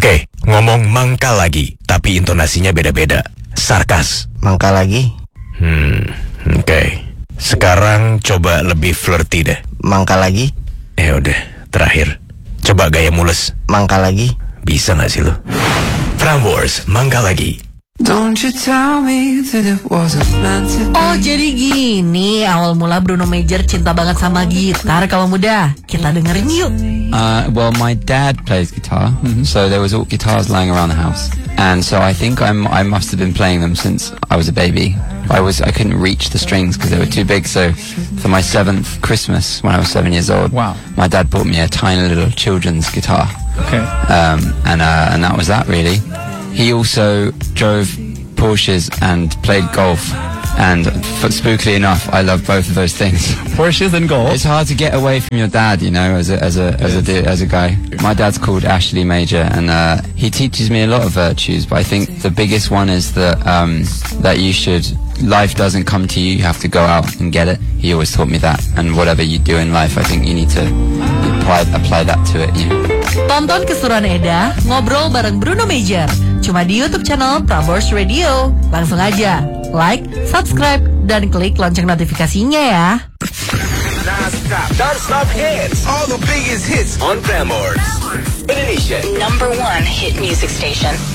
Oke, ngomong mangkal lagi, tapi intonasinya beda-beda. Sarkas. Mangkal lagi. Oke. Sekarang coba lebih flirty deh. Mangkal lagi. Udah, terakhir. Coba gaya mules. Mangkal lagi. Bisa gak sih lo? Prambors, mangkal lagi. Don't you tell me that it wasn't meant to be. Oh, jadi gini awal mula Bruno Major cinta banget sama gitar kalau muda. Kita dengerin yuk. Well, my dad plays guitar, so there was all guitars lying around the house, and so I think I must have been playing them since I was a baby. I couldn't reach the strings because they were too big. So for my 7th Christmas, when I was 7 years old, my dad bought me a tiny little children's guitar. Okay. And that was that really. He also drove Porsches and played golf. And spookily enough, I love both of those things. Porsches and golf. It's hard to get away from your dad, you know, as a guy. My dad's called Ashley Major, and he teaches me a lot of virtues. But I think the biggest one is that life doesn't come to you. You have to go out and get it. He always taught me that. And whatever you do in life, I think you need to apply that to it. You know? Tonton keseruan Eda ngobrol bareng Bruno Major cuma di YouTube channel Prambors Radio. Langsung aja like, subscribe, dan klik lonceng notifikasinya ya. Non-stop hits. All the biggest hits on Prambors. Indonesia #1 hit music station.